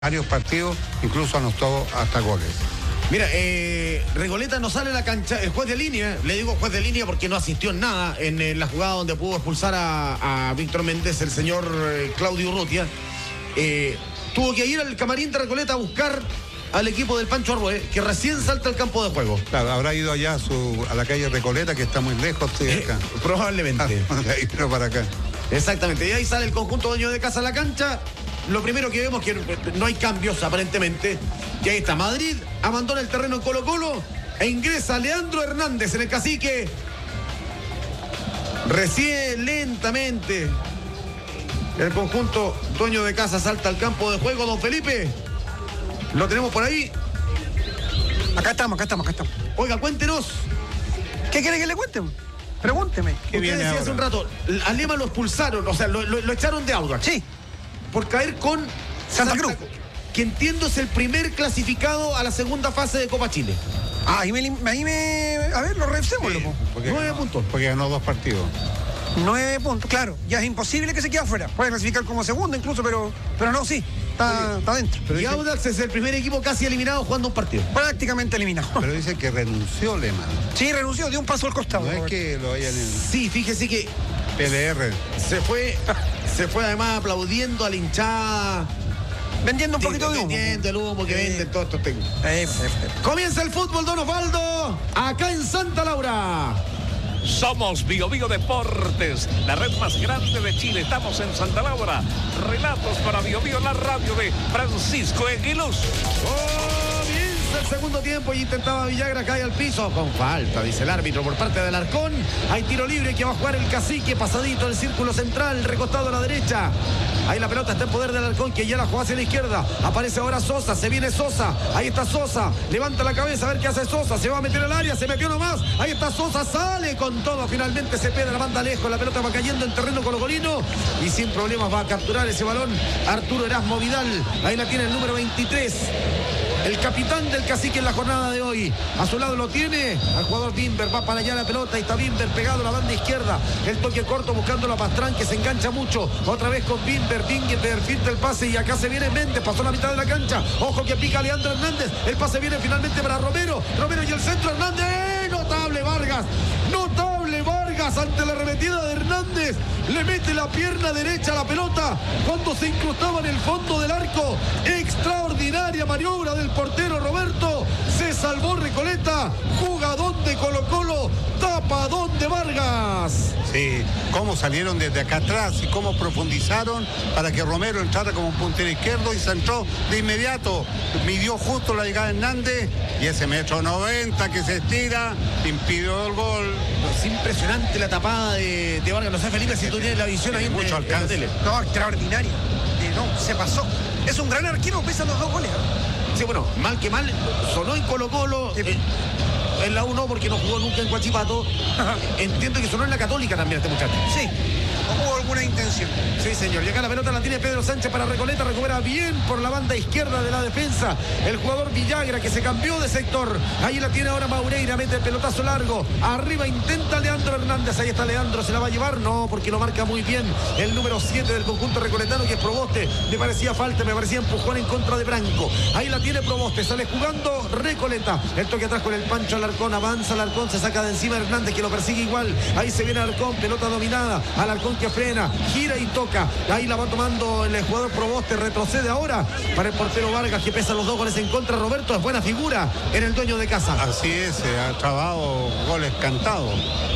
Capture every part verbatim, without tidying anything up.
varios partidos, incluso anotó hasta goles. Mira, eh, Recoleta no sale a la cancha, el juez de línea, le digo juez de línea porque no asistió en nada en, en la jugada donde pudo expulsar a, a Víctor Méndez, el señor eh, Claudio Urrutia. Eh, tuvo que ir al camarín de Recoleta a buscar al equipo del Pancho Arrué, que recién salta al campo de juego. Claro, habrá ido allá a, su, a la calle Recoleta, que está muy lejos de acá. Eh, probablemente. Ah, de ahí pero para acá. Exactamente, y ahí sale el conjunto dueño de casa a la cancha. Lo primero que vemos es que no hay cambios aparentemente. Y ahí está, Madrid abandona el terreno en Colo Colo e ingresa Leandro Hernández en el Cacique. Recién, lentamente, el conjunto dueño de casa salta al campo de juego. Don Felipe, ¿lo tenemos por ahí? Acá estamos, acá estamos, acá estamos. Oiga, cuéntenos. ¿Qué quiere que le cuente? Pregúnteme. Usted decía hace un rato, a Lema lo expulsaron, o sea, lo, lo, lo echaron de Audax. Sí. Por caer con Santa Cruz, que entiendo es el primer clasificado a la segunda fase de Copa Chile. Ah, ahí me, ahí me a ver, lo revisémoslo. Sí, porque Nueve ganó, puntos. Porque ganó dos partidos. Nueve puntos, claro. Ya es imposible que se quede afuera. Puede clasificar como segundo incluso, pero, pero no, sí. Está, está dentro. Pero y Audax es el primer equipo casi eliminado jugando un partido. Prácticamente eliminado. Pero dice que renunció Lema. Sí, renunció, dio un paso al costado. No es que lo hayan en Sí, fíjese que P L R. se fue, se fue además aplaudiendo a la hinchada. Vendiendo un poquito de humo. Vendiendo el humo que Sí. venden todos estos técnicos. Eh, eh, eh. Comienza el fútbol, don Osvaldo, acá en Santa Laura. Somos Bio Bio Deportes, la red más grande de Chile. Estamos en Santa Laura. Relatos para Bio Bio, la radio de Francisco Eguiluz. Comienza el segundo tiempo y intentaba Villagra, cae al piso con falta, dice el árbitro por parte del Arcón. Hay tiro libre que va a jugar el Cacique, pasadito el círculo central, recostado a la derecha. Ahí la pelota está en poder del Arcón, que ya la jugó hacia la izquierda. Aparece ahora Sosa, se viene Sosa. Ahí está Sosa, levanta la cabeza a ver qué hace Sosa. Se va a meter al área, se metió nomás. Ahí está Sosa, sale con todo. Finalmente se pega la banda lejos. La pelota va cayendo en terreno colocolino y sin problemas va a capturar ese balón Arturo Erasmo Vidal. Ahí la tiene el número veintitrés. El capitán del Cacique en la jornada de hoy. A su lado lo tiene al jugador Bimber. Va para allá la pelota. Ahí está Bimber pegado a la banda izquierda. El toque corto buscando a Pastrán, que se engancha mucho. Otra vez con Bimber. Bimber filtra el pase y acá se viene Méndez. Pasó la mitad de la cancha. Ojo que pica Leandro Hernández. El pase viene finalmente para Romero. Romero y el centro. Hernández. Notable Vargas. Notable Vargas ante la arremetida de Hernández. Le mete la pierna derecha a la pelota cuando se incrustaba en el fondo del arco. Extraordinaria maniobra del portero Roberto. Se salvó Recoleta. Jugadón de Colo Colo. Tapadón de Vargas. Sí, cómo salieron desde acá atrás y cómo profundizaron para que Romero entrara como un puntero izquierdo y se entró de inmediato. Midió justo la llegada de Hernández y ese metro noventa que se estira impidió el gol. Es impresionante la tapada de, de Vargas. No sé, Felipe, si tú tienes la visión ahí en, Mucho en la alcance. tele. No, extraordinaria. Eh, no, se pasó. Es un gran arquero, pese a los dos goles. Sí, bueno, mal que mal, sonó en Colo Colo. Sí. Eh, en la U no, porque no jugó nunca en Huachipato. Entiendo que sonó en la Católica también este muchacho. Sí, no hubo alguna intención. Sí, señor. Y acá la pelota la tiene Pedro Sánchez para Recoleta. Recupera bien por la banda izquierda de la defensa el jugador Villagra, que se cambió de sector. Ahí la tiene ahora Maureira. Mete el pelotazo largo. Arriba intenta Leandro Hernández. Ahí está Leandro. ¿Se la va a llevar? No, porque lo marca muy bien el número siete del conjunto recoletano, que es Proboste. Me parecía falta, me parecía empujón en contra de Branco. Ahí la tiene Proboste. Sale jugando Recoleta. El toque atrás con el Pancho Alarcón. Avanza Alarcón. Se saca de encima Hernández, que lo persigue igual. Ahí se viene Alarcón. Pelota dominada. Alarcón que frena. Gira y toca. Ahí la va tomando el jugador Proboste. Retrocede ahora para el portero Vargas, que pesa los dos goles en contra. Roberto es buena figura en el dueño de casa. Así es, se ha trabado goles cantados.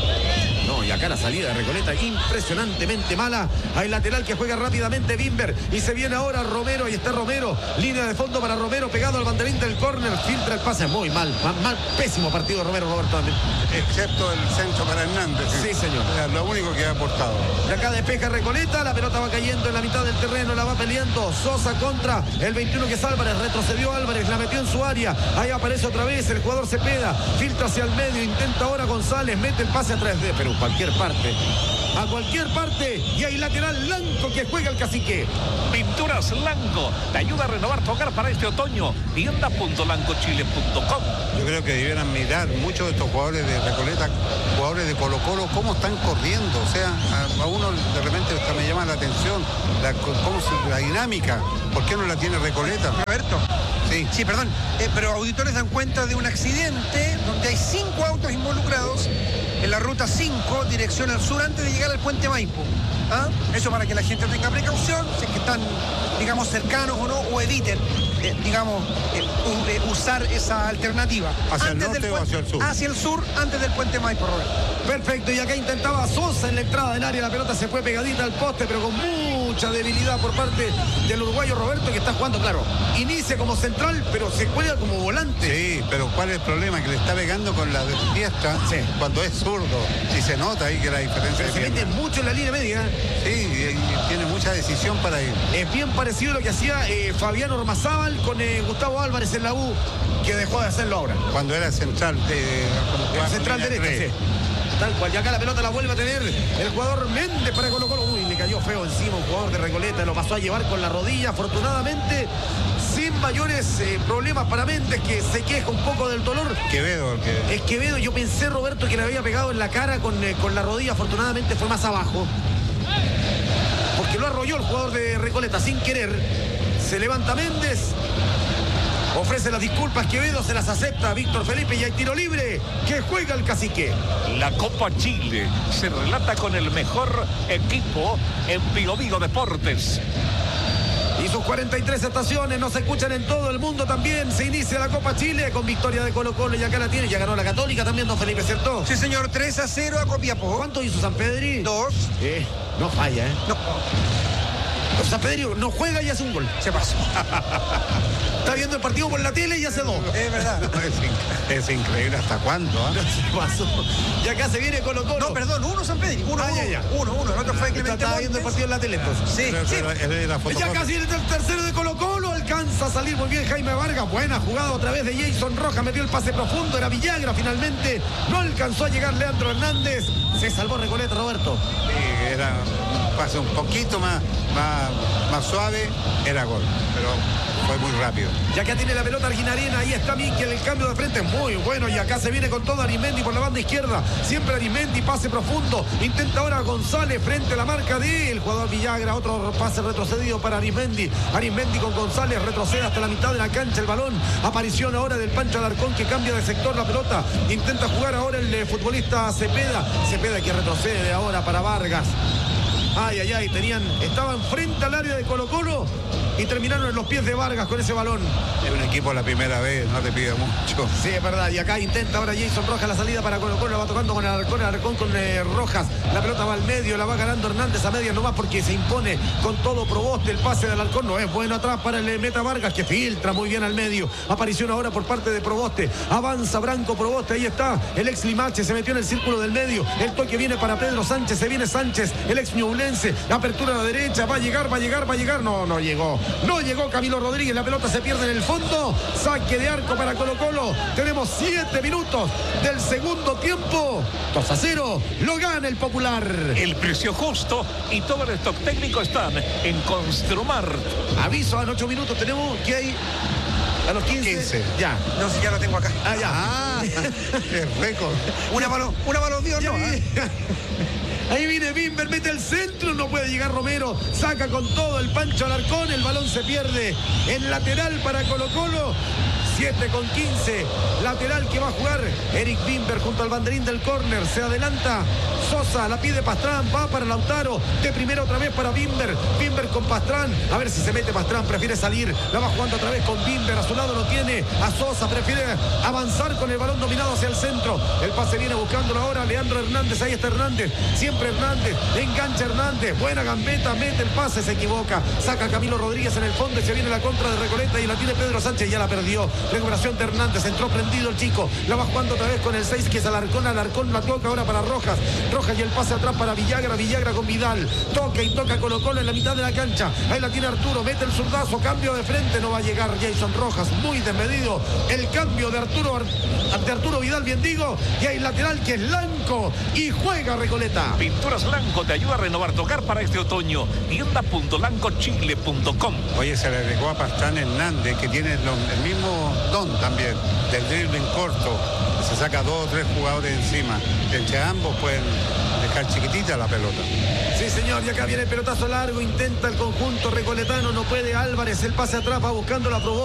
No, y acá la salida de Recoleta impresionantemente mala. Hay lateral que juega rápidamente Bimber. Y se viene ahora Romero. Ahí está Romero. Línea de fondo para Romero, pegado al banderín del córner. Filtra el pase. Muy mal. Mal, mal pésimo partido de Romero, Roberto. Excepto el centro para Hernández. Sí, señor. Es lo único que ha aportado. Y acá despeja Recoleta. La pelota va cayendo en la mitad del terreno. La va peleando Sosa contra el veintiuno, que es Álvarez. Retrocedió Álvarez. La metió en su área. Ahí aparece otra vez el jugador Cepeda. Filtra hacia el medio. Intenta ahora González. Mete el pase a tres D. Pero cualquier cualquier parte. A cualquier parte. Y hay lateral Lanco que juega el Cacique. Pinturas Lanco te ayuda a renovar tu hogar para este otoño. tienda punto lanco chile punto com. Yo creo que debieran mirar muchos de estos jugadores de Recoleta, jugadores de Colo Colo, cómo están corriendo. O sea, a, a uno de repente hasta me llama la atención la, cómo se, la dinámica. ¿Por qué no la tiene Recoleta? Roberto. Sí. Sí, perdón. Eh, pero auditores dan cuenta de un accidente donde hay cinco autos involucrados en la ruta cinco, dirección al sur, antes de llegar al puente Maipo. ¿Ah? Eso para que la gente tenga precaución, si es que están, digamos, cercanos o no, o eviten, eh, digamos, eh, u, eh, usar esa alternativa. ¿Hacia antes el norte del o hacia el sur? Hacia el sur, antes del puente Maipo, Roberto. Perfecto, y acá intentaba Sosa en la entrada del área, la pelota se fue pegadita al poste, pero con mucha debilidad por parte del uruguayo Roberto, que está jugando, claro, inicia como central, pero se juega como volante. Sí, pero ¿cuál es el problema? Que le está pegando con la diestra Sí. cuando es zurdo. Y se nota ahí que la diferencia Pero de se mete pierna. mucho en la línea media. Sí, y, y tiene mucha decisión para ir. Es bien parecido a lo que hacía eh, Fabián Ormazábal con eh, Gustavo Álvarez en la U, que dejó de hacerlo ahora. Cuando era central de... como El jugaba central con línea derecha, tres. sí. Tal cual. Y acá la pelota la vuelve a tener el jugador Méndez para Colo Colo. Uy, le cayó feo encima un jugador de Recoleta. Lo pasó a llevar con la rodilla. Afortunadamente, sin mayores eh, problemas para Méndez, que se queja un poco del dolor. Quevedo, el que... Es Quevedo, yo pensé, Roberto, que le había pegado en la cara con, eh, con la rodilla. Afortunadamente fue más abajo. Porque lo arrolló el jugador de Recoleta sin querer. Se levanta Méndez. Ofrece las disculpas Quevedo, se las acepta Víctor Felipe y hay tiro libre que juega el Cacique. La Copa Chile se relata con el mejor equipo en Bio Bio Deportes. Y sus cuarenta y tres estaciones nos escuchan en todo el mundo también. Se inicia la Copa Chile con victoria de Colo Colo y acá la tiene. Ya ganó la Católica también, don Felipe, ¿cierto? Sí, señor, tres a cero a Copiapó. ¿Cuánto hizo San Pedri? Dos. Eh, no falla, ¿eh? No, Pero San Pedri no juega y hace un gol. se pasó. Está viendo el partido por la tele y hace dos. Es verdad. Es, in- es increíble hasta cuándo. ¿Ah? Se pasó. Y acá se viene Colo Colo. No, perdón, uno San Pedro. Uno, Ah, uno, ya, ya. uno, uno. El otro fue Clemente Estaba viendo el Montes. partido en la tele entonces. Sí, Pero- sí. pero es de la Ya fotocopia. casi el tercero de Colo Colo, alcanza a salir muy bien Jaime Vargas, buena jugada otra vez de Jason Rojas, metió el pase profundo, era Villagra finalmente, no alcanzó a llegar Leandro Hernández, se salvó Recoleta, Roberto. Sí, era un pase un poquito más, más, más suave, era gol, pero fue muy rápido. Ya que tiene la pelota Arguinarena, ahí está Miquel, el cambio de frente es muy bueno y acá se viene con todo Arismendi por la banda izquierda, siempre Arismendi, pase profundo, intenta ahora González frente a la marca de el jugador Villagra, otro pase retrocedido para Arismendi, Arismendi con González, retrocede hasta la mitad de la cancha el balón, aparición ahora del Pancho Alarcón que cambia de sector la pelota, intenta jugar ahora el eh, futbolista Cepeda, Cepeda que retrocede ahora para Vargas. Ay, ay, ay, tenían, estaban frente al área de Colo Colo y terminaron en los pies de Vargas con ese balón. Es un equipo la primera vez, no te pide mucho. Sí, es verdad. Y acá intenta ahora Jason Rojas la salida para Colo Colo. La va tocando con Alarcón, Alarcón con eh, Rojas. La pelota va al medio, la va ganando Hernández a media nomás porque se impone con todo Proboste. El pase de Alarcón no es bueno atrás para el Meta Vargas que filtra muy bien al medio. Aparición ahora por parte de Proboste. Avanza Branco Proboste, ahí está. El ex Limache se metió en el círculo del medio. El toque viene para Pedro Sánchez, se viene Sánchez, el ex Ñublense. La apertura a la derecha, va a llegar, va a llegar, va a llegar. No, no llegó. No llegó Camilo Rodríguez, la pelota se pierde en el fondo. Saque de arco para Colo Colo. Tenemos siete minutos del segundo tiempo. dos a cero, lo gana el Popular. El precio justo y todo el stock técnico están en Construmart. Aviso, en ocho minutos tenemos que hay a los quince. quince. Ya. No sé, ya lo tengo acá. Ah, ya. Ah, es récord. Una para los, una para los Dios, Ya no. vi- ¿Ah? Ahí viene Bimber, mete el centro, no puede llegar Romero, saca con todo el Pancho Alarcón, el balón se pierde en lateral para Colo Colo. siete con quince, lateral que va a jugar Eric Bimber junto al banderín del córner, se adelanta Sosa, la pide Pastrán, va para Lautaro, de primera otra vez para Bimber, Bimber con Pastrán, a ver si se mete Pastrán, prefiere salir, la va jugando otra vez con Bimber, a su lado lo tiene, a Sosa, prefiere avanzar con el balón dominado hacia el centro, el pase viene buscándolo ahora Leandro Hernández, ahí está Hernández, siempre siempre Hernández, engancha Hernández, buena gambeta, mete el pase, se equivoca, saca a Camilo Rodríguez en el fondo y se viene la contra de Recoleta y la tiene Pedro Sánchez, ya la perdió. Recuperación de Hernández, entró prendido el chico, la va jugando otra vez con el seis que es Alarcón, Alarcón la toca ahora para Rojas, Rojas y el pase atrás para Villagra, Villagra con Vidal, toca y toca Colo Colo en la mitad de la cancha, ahí la tiene Arturo, mete el zurdazo, cambio de frente, no va a llegar Jason Rojas, muy desmedido, el cambio de Arturo, de Arturo Vidal, bien digo, y hay lateral que es Lanco y juega Recoleta. Pinturas Lanco te ayuda a renovar tu hogar para este otoño. tienda punto lanco chile punto com. Oye, se le agregó a Pastrana Hernández, que tiene lo, el mismo don también, del dribbling corto. Se saca dos o tres jugadores encima. Entre ambos pueden dejar chiquitita la pelota. Sí, señor, y acá viene el pelotazo largo, intenta el conjunto recoletano, no puede Álvarez, el pase atrás, va buscando la provocación.